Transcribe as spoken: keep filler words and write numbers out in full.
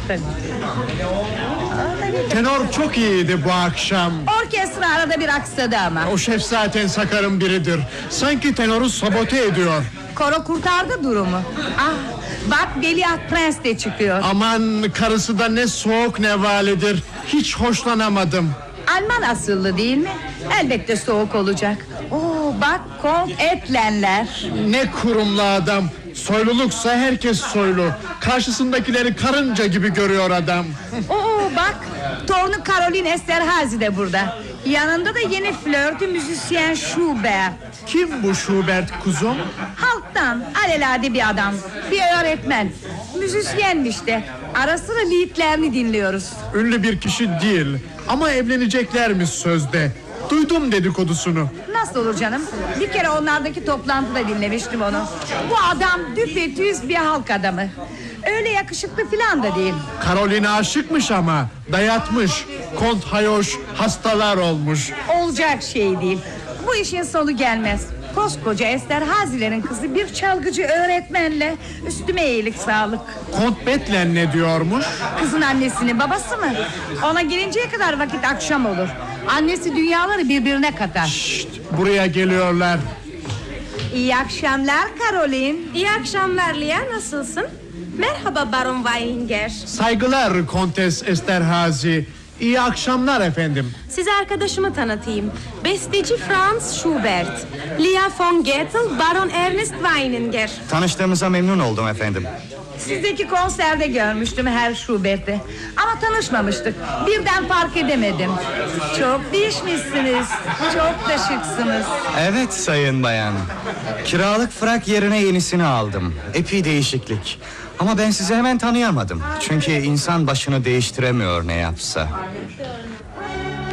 tabii. Tenor çok iyiydi bu akşam. Orkestra arada bir aksadı ama. O şef zaten sakarın biridir. Sanki tenoru sabote ediyor. Koro kurtardı durumu. Ah, bak Veliaht Prens de çıkıyor. Aman, karısı da ne soğuk ne validir. Hiç hoşlanamadım. Alman asıllı değil mi? Elbette soğuk olacak. Oo, bak Kont Etlenler. Ne kurumlu adam. Soyluluksa herkes soylu. Karşısındakileri karınca gibi görüyor adam. Oo, bak torunu Caroline Esterhazy de burada. Yanında da yeni flörtü müzisyen Schubert. Kim bu Schubert kuzum? Halktan alelade bir adam. Bir öğretmen. Müzisyenmiş de. Ara sıra liedlerini dinliyoruz. Ünlü bir kişi değil. Ama evleneceklermiş sözde. Duydum dedikodusunu. Nasıl olur canım? Bir kere onlardaki toplantıda dinlemiştim onu. Bu adam düpedüz bir halk adamı. Öyle yakışıklı filan da değil. Caroline aşıkmış ama. Dayatmış. Kont Hayoş hastalar olmuş. Olacak şey değil. Bu işin sonu gelmez. Koskoca Esterhazy'lerin kızı bir çalgıcı öğretmenle. Üstüme iyilik sağlık. Kont Betlen ne diyormuş? Kızın annesinin babası mı? Ona gelinceye kadar vakit akşam olur. Annesi dünyaları birbirine katar. Şşt, buraya geliyorlar. İyi akşamlar Caroline. İyi akşamlar Lia, nasılsın? Merhaba Baron Weininger. Saygılar Kontes Esterhazy. İyi akşamlar efendim. Size arkadaşımı tanıtayım. Besteci Franz Schubert. Lia von Gettel, Baron Ernest Weininger. Tanıştığımıza memnun oldum efendim. Sizdeki konserde görmüştüm Herr Schubert'i. Ama tanışmamıştık. Birden fark edemedim. Çok değişmişsiniz. Çok da şıksınız. Evet sayın bayan. Kiralık frak yerine yenisini aldım. Epey değişiklik. Ama ben sizi hemen tanıyamadım. Çünkü insan başını değiştiremiyor ne yapsa.